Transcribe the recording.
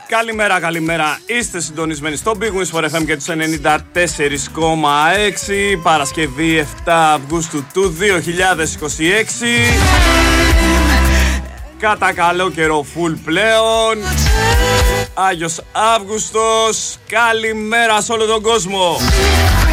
Καλημέρα, καλημέρα. Είστε συντονισμένοι στο Big Wings for FM και τους 94,6. Παρασκευή 7 Αυγούστου του 2026. Κατά καλό καιρό full πλέον. Άγιος Αύγουστος. Καλημέρα σε όλο τον κόσμο.